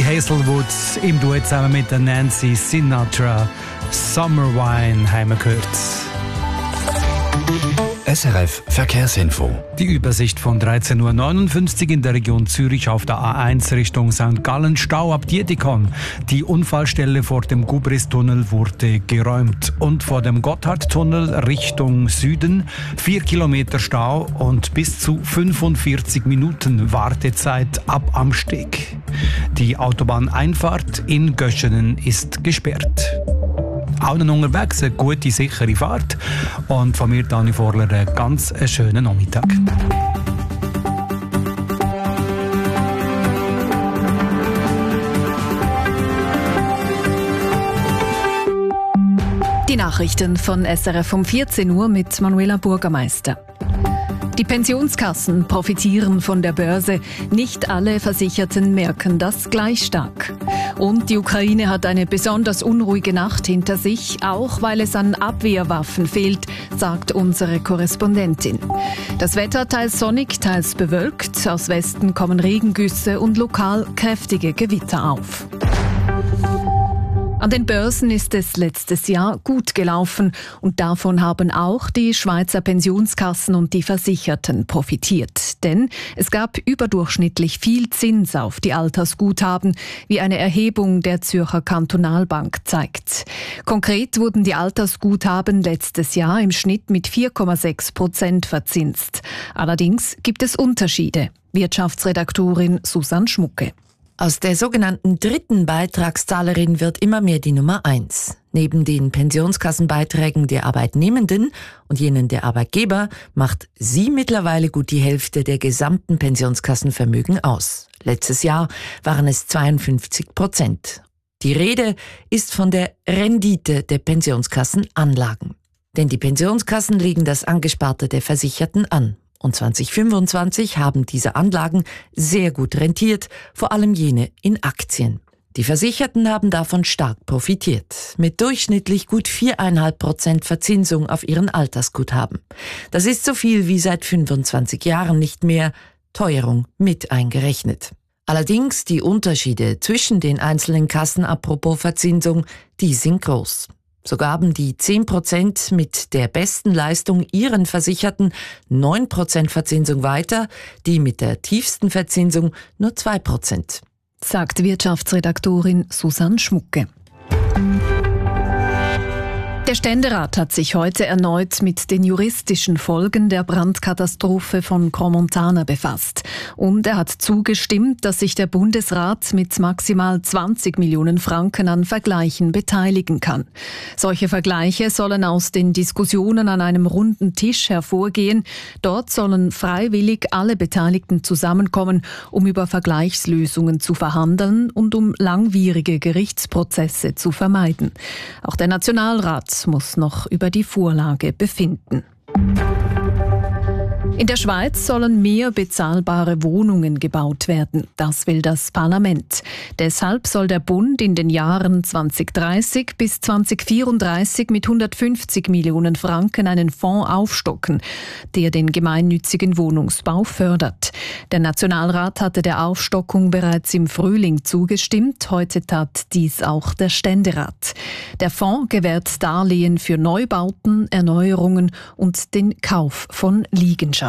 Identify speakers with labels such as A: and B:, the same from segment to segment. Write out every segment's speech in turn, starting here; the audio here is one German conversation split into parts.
A: Hazelwood im Duett zusammen mit der Nancy Sinatra. Summer Wine haben wir gehört.
B: SRF Verkehrsinfo.
A: Die Übersicht von 13.59 Uhr in der Region Zürich auf der A1 Richtung St. Gallen, Stau ab Dietikon. Die Unfallstelle vor dem Gubristunnel wurde geräumt. Und vor dem Gotthardtunnel Richtung Süden 4 Kilometer Stau und bis zu 45 Minuten Wartezeit ab am Steg. Die Autobahneinfahrt in Göschenen ist gesperrt. Allen unterwegs eine gute, sichere Fahrt. Und von mir, Dani Vorler, einen ganz schönen Nachmittag.
C: Die Nachrichten von SRF um 14 Uhr mit Manuela Burgermeister. Die Pensionskassen profitieren von der Börse. Nicht alle Versicherten merken das gleich stark. Und die Ukraine hat eine besonders unruhige Nacht hinter sich, auch weil es an Abwehrwaffen fehlt, sagt unsere Korrespondentin. Das Wetter teils sonnig, teils bewölkt. Aus Westen kommen Regengüsse und lokal kräftige Gewitter auf. An den Börsen ist es letztes Jahr gut gelaufen und davon haben auch die Schweizer Pensionskassen und die Versicherten profitiert. Denn es gab überdurchschnittlich viel Zins auf die Altersguthaben, wie eine Erhebung der Zürcher Kantonalbank zeigt. Konkret wurden die Altersguthaben letztes Jahr im Schnitt mit 4,6% verzinst. Allerdings gibt es Unterschiede. Wirtschaftsredaktorin Susanne Schmucke.
D: Aus der sogenannten dritten Beitragszahlerin wird immer mehr die Nummer 1. Neben den Pensionskassenbeiträgen der Arbeitnehmenden und jenen der Arbeitgeber macht sie mittlerweile gut die Hälfte der gesamten Pensionskassenvermögen aus. Letztes Jahr waren es 52%. Die Rede ist von der Rendite der Pensionskassenanlagen. Denn die Pensionskassen legen das Angesparte der Versicherten an. Und 2025 haben diese Anlagen sehr gut rentiert, vor allem jene in Aktien. Die Versicherten haben davon stark profitiert, mit durchschnittlich gut 4,5% Verzinsung auf ihren Altersguthaben. Das ist so viel wie seit 25 Jahren nicht mehr, Teuerung mit eingerechnet. Allerdings die Unterschiede zwischen den einzelnen Kassen apropos Verzinsung, die sind groß. So gaben die 10% mit der besten Leistung ihren Versicherten 9% Verzinsung weiter, die mit der tiefsten Verzinsung nur 2%.
C: Sagt Wirtschaftsredaktorin Susanne Schmucke. Der Ständerat hat sich heute erneut mit den juristischen Folgen der Brandkatastrophe von Crans-Montana befasst. Und er hat zugestimmt, dass sich der Bundesrat mit maximal 20 Millionen Franken an Vergleichen beteiligen kann. Solche Vergleiche sollen aus den Diskussionen an einem runden Tisch hervorgehen. Dort sollen freiwillig alle Beteiligten zusammenkommen, um über Vergleichslösungen zu verhandeln und um langwierige Gerichtsprozesse zu vermeiden. Auch der Nationalrat muss noch über die Vorlage befinden. In der Schweiz sollen mehr bezahlbare Wohnungen gebaut werden. Das will das Parlament. Deshalb soll der Bund in den Jahren 2030 bis 2034 mit 150 Millionen Franken einen Fonds aufstocken, der den gemeinnützigen Wohnungsbau fördert. Der Nationalrat hatte der Aufstockung bereits im Frühling zugestimmt. Heute tat dies auch der Ständerat. Der Fonds gewährt Darlehen für Neubauten, Erneuerungen und den Kauf von Liegenschaften.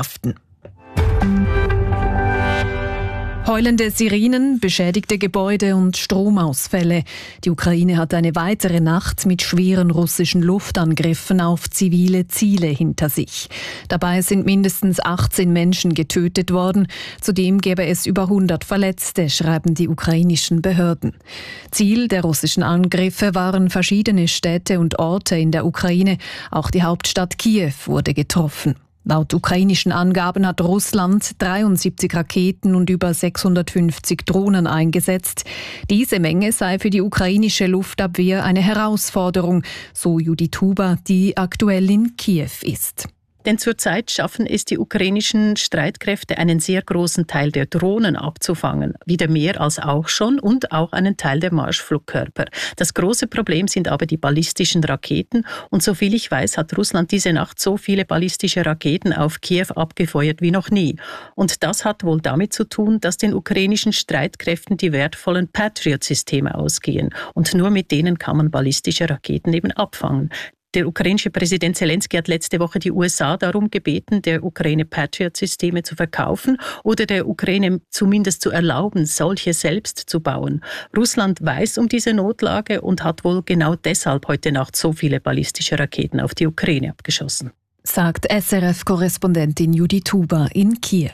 C: Heulende Sirenen, beschädigte Gebäude und Stromausfälle. Die Ukraine hat eine weitere Nacht mit schweren russischen Luftangriffen auf zivile Ziele hinter sich. Dabei sind mindestens 18 Menschen getötet worden. Zudem gäbe es über 100 Verletzte, schreiben die ukrainischen Behörden. Ziel der russischen Angriffe waren verschiedene Städte und Orte in der Ukraine. Auch die Hauptstadt Kiew wurde getroffen. Laut ukrainischen Angaben hat Russland 73 Raketen und über 650 Drohnen eingesetzt. Diese Menge sei für die ukrainische Luftabwehr eine Herausforderung, so Judith Huber, die aktuell in Kiew ist.
E: Denn zurzeit schaffen es die ukrainischen Streitkräfte, einen sehr großen Teil der Drohnen abzufangen. Wieder mehr als auch schon und auch einen Teil der Marschflugkörper. Das große Problem sind aber die ballistischen Raketen. Und soviel ich weiß, hat Russland diese Nacht so viele ballistische Raketen auf Kiew abgefeuert wie noch nie. Und das hat wohl damit zu tun, dass den ukrainischen Streitkräften die wertvollen Patriot-Systeme ausgehen. Und nur mit denen kann man ballistische Raketen eben abfangen. Der ukrainische Präsident Zelensky hat letzte Woche die USA darum gebeten, der Ukraine Patriot-Systeme zu verkaufen oder der Ukraine zumindest zu erlauben, solche selbst zu bauen. Russland weiß um diese Notlage und hat wohl genau deshalb heute Nacht so viele ballistische Raketen auf die Ukraine abgeschossen.
C: Sagt SRF-Korrespondentin Judy Tuba in Kiew.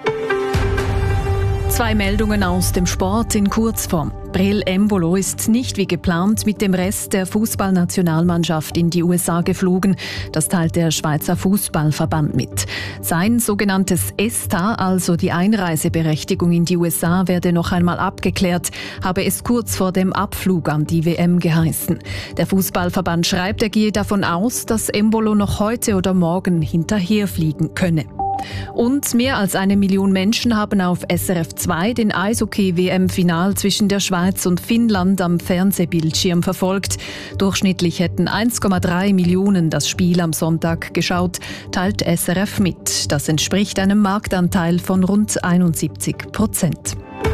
C: 2 Meldungen aus dem Sport in Kurzform. Breel Embolo ist nicht wie geplant mit dem Rest der Fußballnationalmannschaft in die USA geflogen. Das teilt der Schweizer Fußballverband mit. Sein sogenanntes ESTA, also die Einreiseberechtigung in die USA, werde noch einmal abgeklärt, habe es kurz vor dem Abflug an die WM geheißen. Der Fußballverband schreibt, er gehe davon aus, dass Embolo noch heute oder morgen hinterherfliegen könne. Und mehr als 1 Million Menschen haben auf SRF 2 den Eishockey-WM-Final zwischen der Schweiz und Finnland am Fernsehbildschirm verfolgt. Durchschnittlich hätten 1,3 Millionen das Spiel am Sonntag geschaut, teilt SRF mit. Das entspricht einem Marktanteil von rund 71%.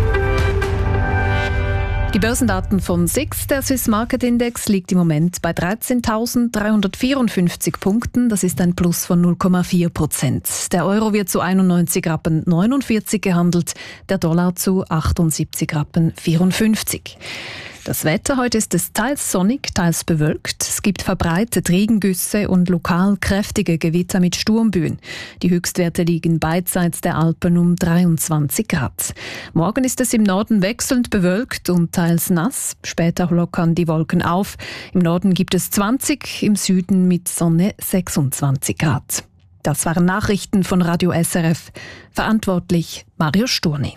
C: Die Börsendaten von SIX, der Swiss Market Index, liegt im Moment bei 13.354 Punkten. Das ist ein Plus von 0,4%. Der Euro wird zu 91,49 Rappen gehandelt, der Dollar zu 78,54 Rappen. Das Wetter heute ist es teils sonnig, teils bewölkt. Es gibt verbreitet Regengüsse und lokal kräftige Gewitter mit Sturmböen. Die Höchstwerte liegen beidseits der Alpen um 23 Grad. Morgen ist es im Norden wechselnd bewölkt und teils nass. Später lockern die Wolken auf. Im Norden gibt es 20, im Süden mit Sonne 26 Grad. Das waren Nachrichten von Radio SRF. Verantwortlich Mario Sturni.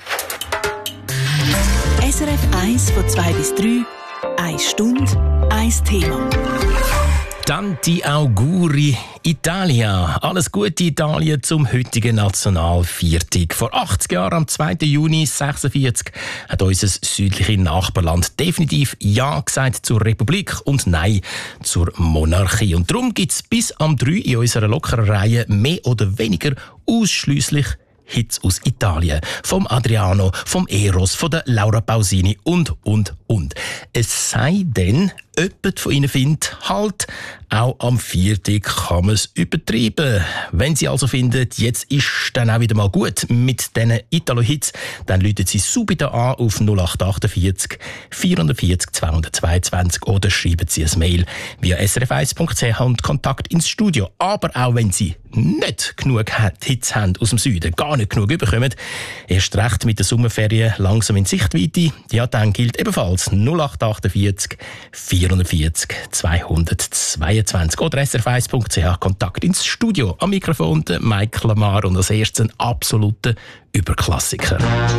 F: SRF 1 von 2 bis 3, 1 Stunde, 1 Thema.
G: Tanti Auguri Italia. Alles Gute Italien zum heutigen Nationalviertag. Vor 80 Jahren, am 2. Juni 1946, hat unser südliches Nachbarland definitiv Ja gesagt zur Republik und Nein zur Monarchie. Und darum gibt es bis am 3 in unserer lockeren Reihe mehr oder weniger ausschliesslich Hits aus Italien. Vom Adriano, vom Eros, von der Laura Pausini und. Es sei denn, jemand von Ihnen findet, halt, auch am Viertag kann man es übertreiben. Wenn Sie also finden, jetzt ist dann auch wieder mal gut mit diesen Italo-Hits, dann rufen Sie subito an auf 0848 440 222 oder schreiben Sie ein Mail via srf1.ch und Kontakt ins Studio. Aber auch wenn Sie nicht genug Hits haben aus dem Süden, gar nicht genug überkommen, erst recht mit der Sommerferien langsam in Sichtweite, ja, dann gilt ebenfalls 0848 440 222 oder srf1.ch Kontakt ins Studio. Am Mikrofon der Mike Lamar und als erstes ein absoluter Überklassiker.